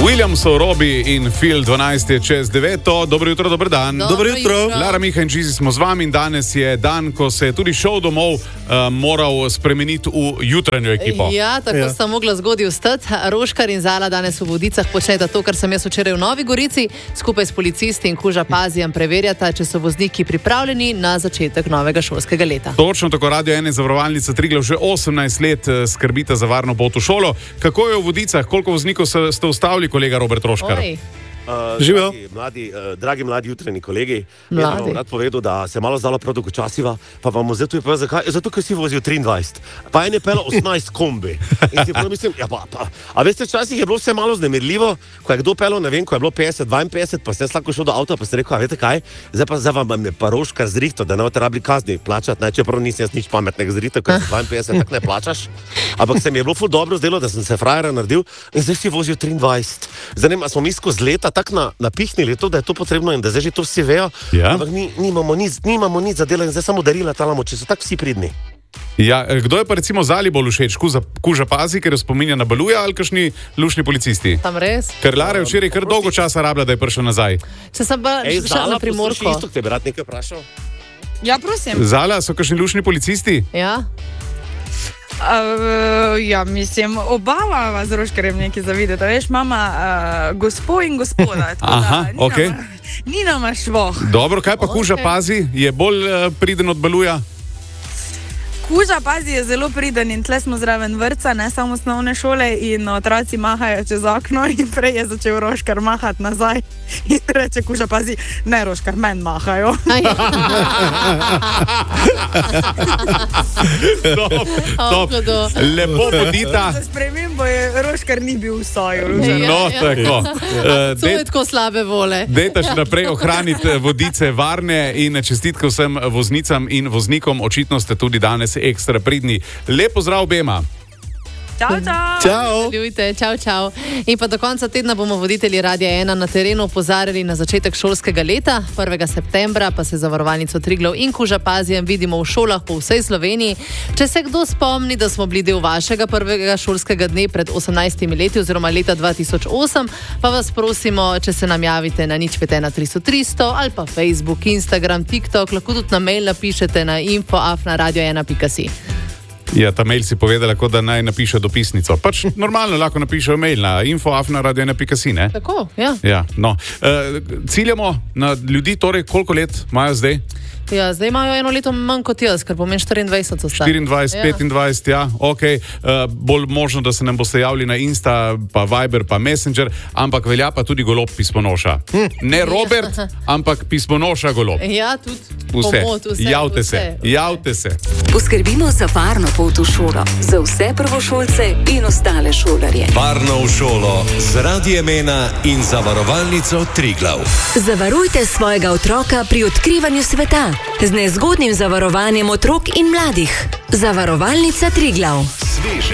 Williamsov, Robi in Phil, 12 je čez 9. Dobro jutro, dober dan. Dobro jutro. Lara, Miha in Čizi smo z vami in danes je dan, ko se je tudi šov domov moral spremeniti v jutranjo ekipo. Ja, tako sta mogla zgodaj vstati. Roškar in Zala danes v Vodicah počneta to, kar sem jaz včeraj v Novi Gorici. Skupaj s policisti in Kuža Pazijem preverjata, če so vozniki pripravljeni na začetek novega šolskega leta. Točno tako, Radio 1 zavarovalnica Triglav že 18 let skrbita za varno pot v šolo. Kako je v Vodicah? Koliko voznikov ste ustavili, kolega Robert Roškar? Dragi mladi jutrajni kolegi, jaz bi rad povedal, da se malo zdalo prav dolgočasiva, pa vam zdaj tu je povedal, zakaj? Zato, ker si vozil 23, pa je nepelo 18 kombi. In si pomislim, a veste, včasih je bilo vse malo znemirljivo, ko je kdo pelo, ne vem, ko je bilo 50, 52, pa sem slako šel do avta, pa sem rekel, a veste kaj, zdaj vam je pa Roškar zrihto, da ne boste rabili kazni plačati, čeprav nisem jaz nič pametnega zrihto, ker 52 tak ne plačaš, ampak se mi je bilo ful dobro zdelo, da sem se frajera naredil in zdaj si vozil 23. Zdaj ne, smo mi skozi leta tako napihnili to, da je to potrebno in da zdaj že to vsi vejo, ampak nimamo nič za delo in zdaj samo darila talamo, če so tako vsi pridni. Ja, kdo je pa recimo Zali bolj všeč? Kuža Pazi, ker jo spominja na Baluja, ali kakšni lušni policisti? Tam res? Ker Lara je včeraj kar dolgo časa rabila, da je prišel nazaj. Če sem pa šla na Primorko. Isto, te bi rad nekaj vprašal. Ja, prosim. Zala, so kakšni lušni policisti? Ja. Ja, mislim, obava vas z Roškarjem nekaj zavideta. Veš, mama gospo in gospoda. Aha, okej. Ni nama švoh. Dobro, kaj pa Kuža Pazi? Je bolj priden od Baluja? Kuža Pazi je zelo priden in tle smo zraven vrtca, ne samo osnovne šole in otroci mahajo čez okno in prej je začel Roškar mahati nazaj in reče Kuža Pazi, ne Roškar, meni mahajo. Top. Lepo bodita. Za spremembo je Roškar ni bil v soju. No, tako. To je tako slabe vole. Dejta še naprej ohraniti Vodice varne in čestitke vsem voznicam in voznikom. Očitno ste tudi danes ekstra pridni. Lepo zdrav obema. Čau, čau. Čau. Ljubite, čau. In pa do konca tedna bomo voditelji Radia 1 na terenu opozarjali na začetek šolskega leta. 1. septembra pa se zavarovalnico Triglav in Kuža Pazijem vidimo v šolah po vsej Sloveniji. Če se kdo spomni, da smo bili del vašega prvega šolskega dne pred 18 leti oziroma leta 2008, pa vas prosimo, če se nam javite na 051 300 300 ali pa Facebook, Instagram, TikTok, lahko tudi na mail napišete na info@radio1.si. Ja, ta mail si povedala, kot da naj napiše dopisnico. Pač normalno lahko napišejo mail na info@radio1.si, ne? Tako, ja. Ja, no. Ciljamo na ljudi, torej koliko let imajo zdaj? Ja, zdaj imajo eno leto manj kot jaz, ker pomeni 24 so stari. 24, 25, ja, ok. Bolj možno, da se nam boste javili na Insta, pa Viber, pa Messenger, ampak velja pa tudi golob pismonoša. Ne Robert, ampak pismonoša golob. Ja, tudi vse. Pomot, vse. Javte se. Poskrbimo za varno pot v šolo, za vse prvošolce in ostale šolarje. Varno v šolo z Radiem 1 in zavarovalnico Triglav. Zavarujte svojega otroka pri odkrivanju sveta z nezgodnim zavarovanjem otrok in mladih. Zavarovalnica Triglav. Sveže